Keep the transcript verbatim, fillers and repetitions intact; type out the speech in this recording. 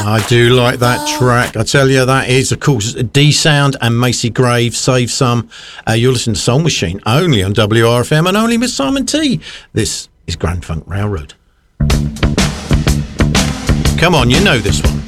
I do like that oh. track. I tell you, that is, of course, D Sound and Macy Grave, Save Some. Uh, you're listening to Soul Machine, only on W R F M and only with Simon T. This is Grand Funk Railroad. Come on, you know this one.